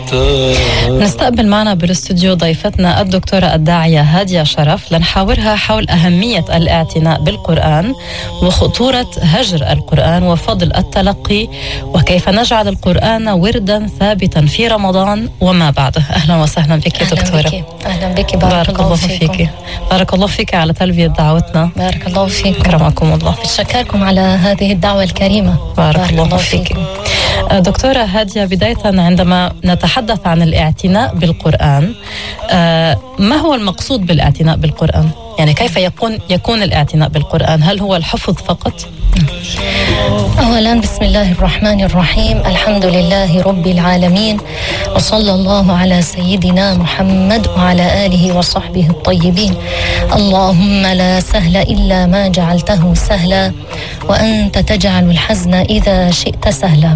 نستقبل معنا بالاستوديو ضيفتنا الدكتورة الداعية هادية شرف لنحاورها حول أهمية الاعتناء بالقرآن وخطورة هجر القرآن وفضل التلقي وكيف نجعل القرآن وردا ثابتا في رمضان وما بعده. أهلا وسهلا بك يا دكتورة. أهلا بك. بارك الله فيك. بارك الله فيك على تلبية دعوتنا. بارك الله فيك. كرمكم الله. بشكركم على هذه الدعوة الكريمة. بارك الله فيك. دكتورة هادية، بداية عندما نتحدث عن الاعتناء بالقرآن، ما هو المقصود بالاعتناء بالقرآن؟ يعني كيف يكون الاعتناء بالقرآن؟ هل هو الحفظ فقط؟ أولا بسم الله الرحمن الرحيم، الحمد لله رب العالمين، وصلى الله على سيدنا محمد وعلى آله وصحبه الطيبين. اللهم لا سهل إلا ما جعلته سهلا وأنت تجعل الحزن إذا شئت سهلا.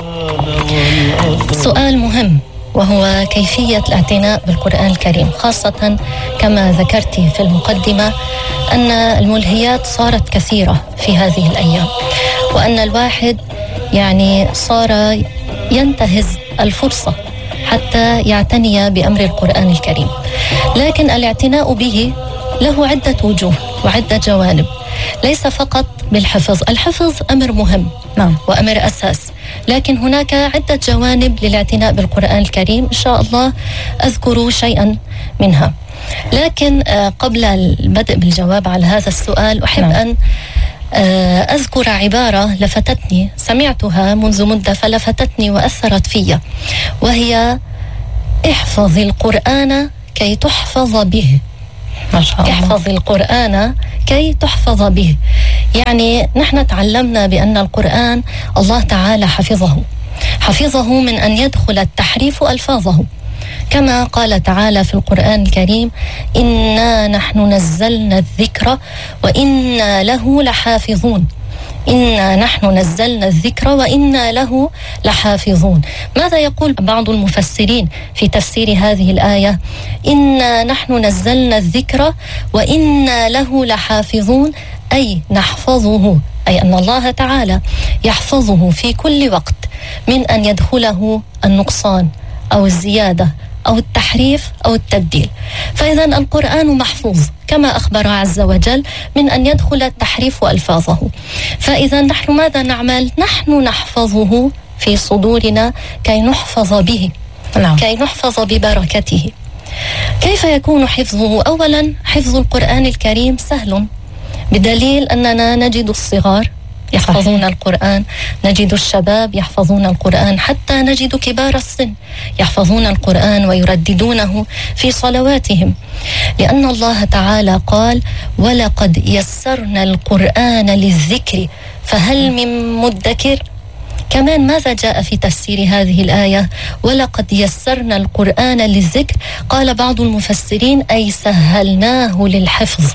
سؤال مهم وهو كيفية الاعتناء بالقرآن الكريم، خاصة كما ذكرت في المقدمة أن الملهيات صارت كثيرة في هذه الأيام، وأن الواحد صار ينتهز الفرصة حتى يعتني بأمر القرآن الكريم. لكن الاعتناء به له عدة وجوه وعدة جوانب، ليس فقط بالحفظ. الحفظ أمر مهم وأمر أساس، لكن هناك عدة جوانب للاعتناء بالقرآن الكريم، إن شاء الله أذكر شيئا منها. لكن قبل البدء بالجواب على هذا السؤال أحب أن أذكر عبارة لفتتني، سمعتها منذ مدة فلفتتني وأثرت في، وهي احفظ القرآن كي تحفظ به. ما شاء الله. احفظ القرآن كي تحفظ به، يعني نحن تعلمنا بأن القرآن الله تعالى حفظه من أن يدخل التحريف ألفاظه، كما قال تعالى في القرآن الكريم: إنا نحن نزلنا الذكر وإنا له لحافظون. إنا نحن نزلنا الذكر وإنا له لحافظون. ماذا يقول بعض المفسرين في تفسير هذه الآية؟ إنا نحن نزلنا الذكر وإنا له لحافظون، أي نحفظه، أي أن الله تعالى يحفظه في كل وقت من أن يدخله النقصان أو الزيادة أو التحريف أو التبديل. فإذا القرآن محفوظ كما أخبر عز وجل من أن يدخل التحريف ألفاظه. فإذا نحن ماذا نعمل؟ نحن نحفظه في صدورنا كي نحفظ به، كي نحفظ ببركته. كيف يكون حفظه؟ أولا حفظ القرآن الكريم سهل، بدليل أننا نجد الصغار يحفظون القرآن، نجد الشباب يحفظون القرآن، حتى نجد كبار السن يحفظون القرآن ويرددونه في صلواتهم، لأن الله تعالى قال: ولقد يسرنا القرآن للذكر فهل من مدكر. كمان ماذا جاء في تفسير هذه الآية؟ ولقد يسرنا القرآن للذكر، قال بعض المفسرين: أي سهلناه للحفظ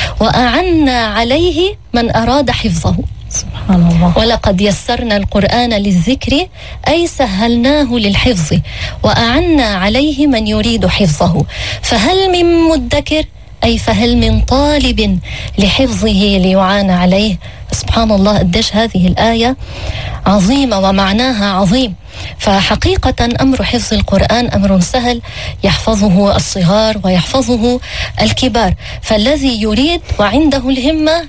وأعنا عليه من أراد حفظه. سبحان الله. ولقد يسرنا القرآن للذكر أي سهلناه للحفظ وأعنا عليه من يريد حفظه. فهل من مدكر، أي فهل من طالب لحفظه ليعان عليه. سبحان الله، قديش هذه الآية عظيمة ومعناها عظيم. فحقيقة أمر حفظ القرآن أمر سهل، يحفظه الصغار ويحفظه الكبار. فالذي يريد وعنده الهمة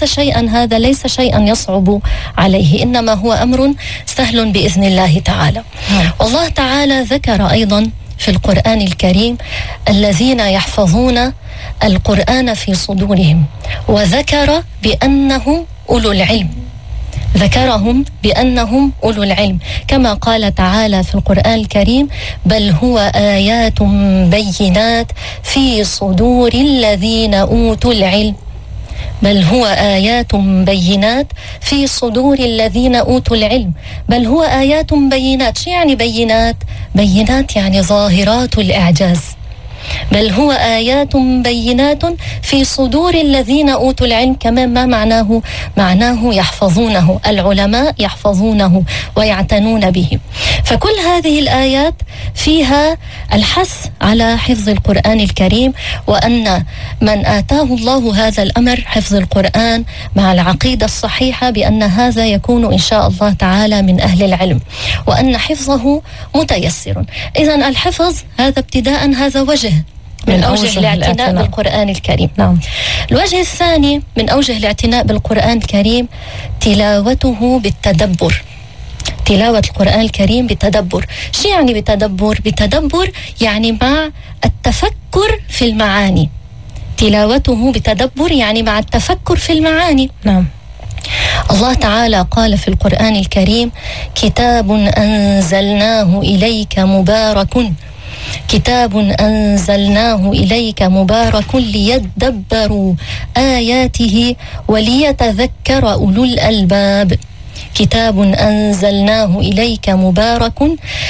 هذا ليس شيئا يصعب عليه، إنما هو أمر سهل بإذن الله تعالى. والله تعالى ذكر أيضا في القرآن الكريم الذين يحفظون القرآن في صدورهم، وذكر بأنهم أولو العلم، ذكرهم بأنهم أولو العلم، كما قال تعالى في القرآن الكريم: بل هو آيات بينات في صدور الذين أوتوا العلم. بل هو آيات بينات في صدور الذين أوتوا العلم. بل هو آيات بينات. شو يعني بينات؟ بينات يعني ظاهرات الإعجاز. بل هو آيات بينات في صدور الذين أوتوا العلم. كمان ما معناه؟ معناه يحفظونه، العلماء يحفظونه ويعتنون به. فكل هذه الآيات فيها الحث على حفظ القرآن الكريم، وأن من آتاه الله هذا الأمر حفظ القرآن مع العقيدة الصحيحة بأن هذا يكون إن شاء الله تعالى من أهل العلم، وأن حفظه متيسر. إذن الحفظ هذا ابتداء هذا وجه من أوجه الاعتناء بالقرآن الكريم. نعم. الوجه الثاني من أوجه الاعتناء بالقرآن الكريم تلاوته بالتدبر. تلاوة القرآن الكريم بتدبر. شو يعني بتدبر؟ بتدبر يعني مع التفكر في المعاني. تلاوته بتدبر يعني مع التفكر في المعاني. نعم. الله تعالى قال في القرآن الكريم: كتاب أنزلناه إليك مبارك، كتاب أنزلناه إليك مبارك ليدبروا آياته وليتذكر أولو الألباب. كتاب أنزلناه إليك مبارك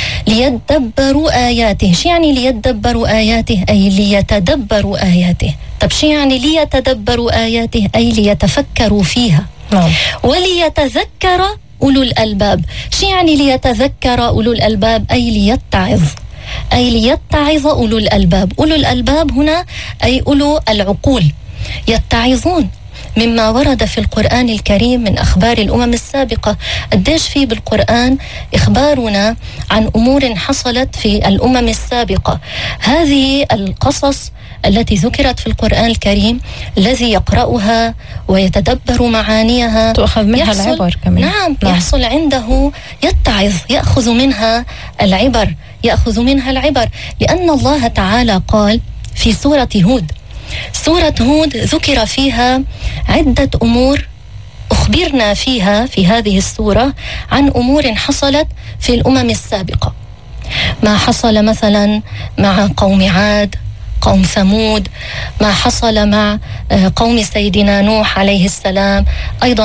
ليدبروا آياته. شو يعني ليدبروا آياته؟ أي ليتدبروا آياته. طب شو يعني ليتدبروا آياته؟ أي ليتفكروا فيها. نعم. وليتذكر أولو الألباب. شو يعني ليتذكر أولو الألباب؟ أي ليتعظ. أي ليتعظ أولو الألباب. أولو الألباب هنا أي أولو العقول، يتعظون مما ورد في القرآن الكريم من أخبار الأمم السابقة. قديش في بالقرآن إخبارنا عن أمور حصلت في الأمم السابقة. هذه القصص التي ذكرت في القرآن الكريم الذي يقرأها ويتدبر معانيها تأخذ منها العبر كمان. نعم. يحصل عنده يتعظ، يأخذ منها العبر، يأخذ منها العبر. لأن الله تعالى قال في سورة هود، سورة هود ذكر فيها عدة أمور أخبرنا فيها في هذه السورة عن أمور حصلت في الأمم السابقة. ما حصل مثلا مع قوم عاد، قوم ثمود، ما حصل مع قوم سيدنا نوح عليه السلام، أيضا